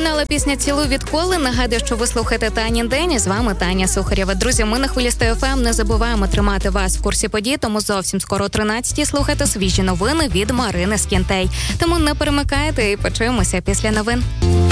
Лунала пісня «Цілуй відколи». Нагадую, що ви слухаєте Танін день, і з вами Таня Сухарєва. Друзі, ми на хвилі СТФМ не забуваємо тримати вас в курсі подій, тому зовсім скоро о 13-й слухайте свіжі новини від Марини Скінтей. Тому не перемикайте і почуємося після новин.